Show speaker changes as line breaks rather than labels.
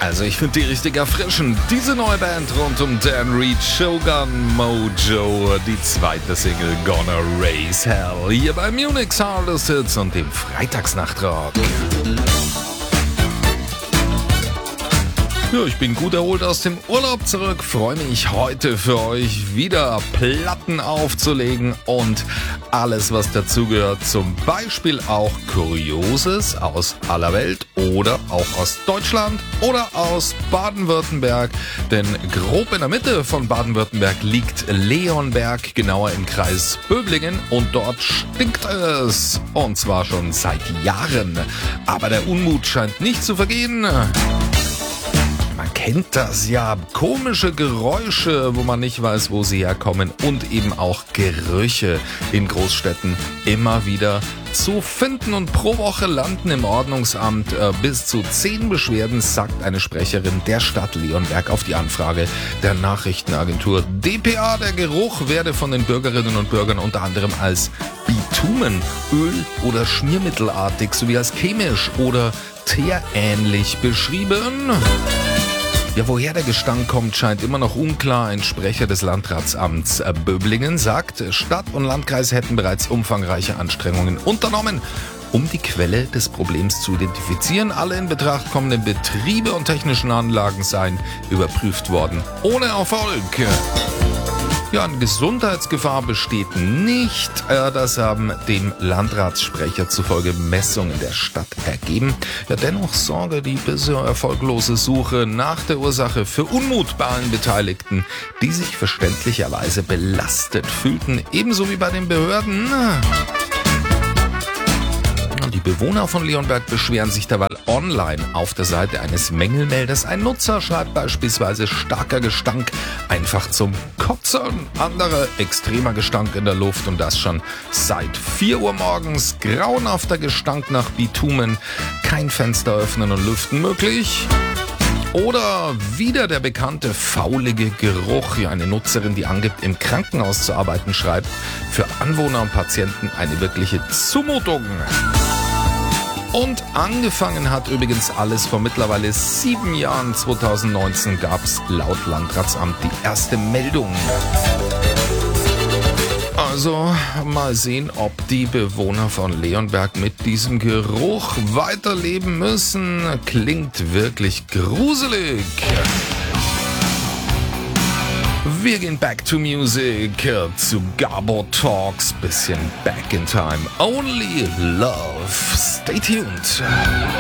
Also ich finde die richtig erfrischend. Diese neue Band rund um Dan Reed, Shogun Mojo, die zweite Single Gonna Raise Hell, hier bei Munich's Hardest Hits und dem Freitagsnachtrock. Ja, ich bin gut erholt aus dem Urlaub zurück, freue mich heute für euch wieder Platten aufzulegen und alles, was dazugehört, zum Beispiel auch Kurioses aus aller Welt oder auch aus Deutschland oder aus Baden-Württemberg, denn grob in der Mitte von Baden-Württemberg liegt Leonberg, genauer im Kreis Böblingen, und dort stinkt es, und zwar schon seit Jahren, aber der Unmut scheint nicht zu vergehen. Man kennt das ja, komische Geräusche, wo man nicht weiß, wo sie herkommen, und eben auch Gerüche in Großstädten immer wieder zu finden, und pro Woche landen im Ordnungsamt bis zu 10 Beschwerden, sagt eine Sprecherin der Stadt Leonberg auf die Anfrage der Nachrichtenagentur dpa. Der Geruch werde von den Bürgerinnen und Bürgern unter anderem als Bitumen, Öl oder schmiermittelartig sowie als chemisch oder teerähnlich beschrieben. Ja, woher der Gestank kommt, scheint immer noch unklar. Ein Sprecher des Landratsamts Böblingen sagt, Stadt und Landkreis hätten bereits umfangreiche Anstrengungen unternommen, um die Quelle des Problems zu identifizieren. Alle in Betracht kommenden Betriebe und technischen Anlagen seien überprüft worden. Ohne Erfolg. Ja, eine Gesundheitsgefahr besteht nicht. Das haben dem Landratssprecher zufolge Messungen der Stadt ergeben. Ja, dennoch sorge die bisher erfolglose Suche nach der Ursache für Unmut bei allen Beteiligten, die sich verständlicherweise belastet fühlten, ebenso wie bei den Behörden. Die Bewohner von Leonberg beschweren sich derweil online auf der Seite eines Mängelmelders. Ein Nutzer schreibt beispielsweise starker Gestank einfach zum Kotzen. Anderer extremer Gestank in der Luft, und das schon seit 4 Uhr morgens. Grauenhafter Gestank nach Bitumen. Kein Fenster öffnen und lüften möglich. Oder wieder der bekannte faulige Geruch. Ja, eine Nutzerin, die angibt, im Krankenhaus zu arbeiten, schreibt, für Anwohner und Patienten eine wirkliche Zumutung. Und angefangen hat übrigens alles vor mittlerweile 7 Jahren. 2019 gab es laut Landratsamt die erste Meldung. Also mal sehen, ob die Bewohner von Leonberg mit diesem Geruch weiterleben müssen. Klingt wirklich gruselig. Wir gehen back to music, zu Gabor Talks, bisschen back in time. Only love. Stay tuned.